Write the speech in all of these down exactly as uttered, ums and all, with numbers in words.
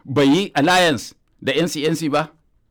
bai yi alliance da N C N C ba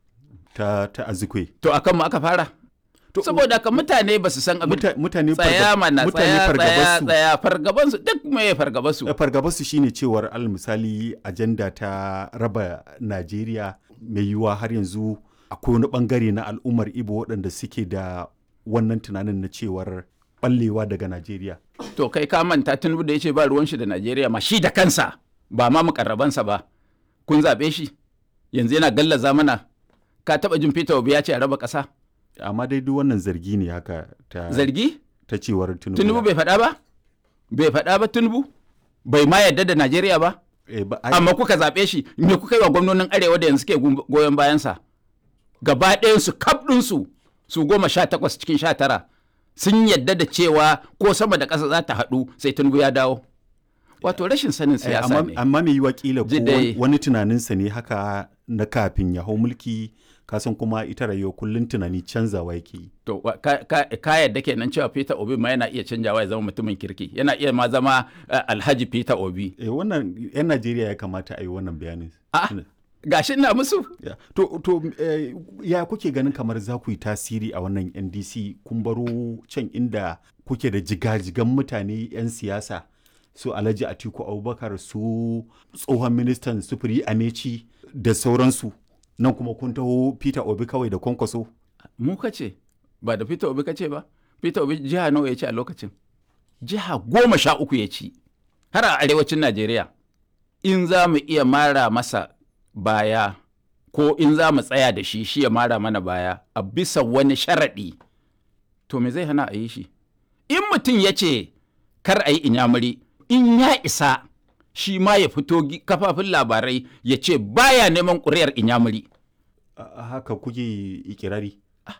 ta ta azikwe to akan mu aka fara saboda kan mutane ba su san abin mutane tsaya mana tsaya tsaya tsaya fargabansu duk mai fargabansu fargabansu shine cewar al misali ajanda ta raba Najeriya mai yiwuwa har yanzu akwai wani bangare na al'ummar Igbo waɗanda suke da wannan tunanin na cewar ballewa daga Najeriya. To kai ka manta Tinubu da yace ba ruwan shi da Najeriya ma shi da kansa ba ma mukarrabansa ba kun zabe shi yanzu yana gallaza mana ka taba jin Peter Obi ya ce a raba ƙasa. Amma dai duk wannan zargi ne haka ta zargi ta cewar Tinubu Tinubu bai faɗa ba bai faɗa ba Tinubu bai ma yarda da Najeriya ba eh, ba amma kuka zaɓe shi me kuka yi wa gwamnonin arewa da yanzu ke goyon bayansa gaba ɗayan su kaf ɗin su su goma sha takwas cikin sha tara sun yarda da cewa ko sama da ƙasa za ta haɗu sai Tinubu ya dawo wato rashin sanin siyasa ne amma me yiwa kila ko wani tunaninsa ne haka na kafin ya hau mulki kasan kuma ita rayuwa kullum tunani canzawa yake yi. To ka, ka, ka yadda kenan cewa Peter Obi ma yana iya canjawa ya zama mutumin kirki yana iya ma zama uh, Alhaji Peter Obi. Eh wannan yan Najeriya ya kamata a yi wannan bayanin. Ah gashi ina musu. Yeah. To to eh, ya kuke ganin kamar za ku yi tasiri a wannan N D C kun baro can inda kuke da jigajigan mutane yan siyasa su Alhaji Atiku Abubakar su tsohon ministan sufuri Amechi da sauransu. Nan kuma kun taho Peter Obi kawai da Kwankwaso? Mu kace ba da Peter Obi kace ba. Peter Obi jiha nawa ya ci a lokacin? Jiha goma sha uku ya ci har a arewacin Najeriya. In za mu iya mara masa baya ko in za mu tsaya da shi shi ya mara mana baya a bisa wani sharaɗi to me zai hana a yi shi? In mutum ya ce kar a yi inyamuri in ya isa shi ma ya fito kafafin labarai ya ce baya neman ƙuri'ar inyamuri. Haka kuke ikirari?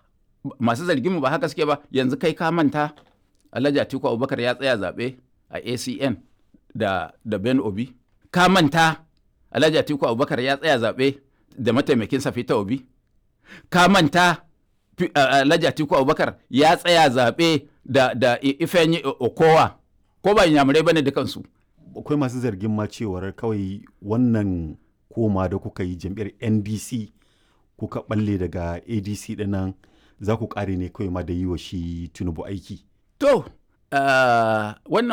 Masu zargin mu ba haka suke ba yanzu kai ka manta Alhaji Atiku Abubakar ya tsaya zaɓe a A C N da, da Ben Obi. Ka manta Alhaji Atiku Abubakar ya tsaya zaɓe da mataimakinsa Peter Obi. Ka manta Alhaji Atiku Abubakar ya tsaya zaɓe da, da Ifeanyi Okowa ko ba inyamurai bane dukansu. Akwai masu zargin ma cewar kawai wannan koma da kuka yi jam'iyyar N D C kuka balle daga A D C dinnan za ku kare ne kawai ma da yi wa shi Tinubu aiki. To, uh, wannan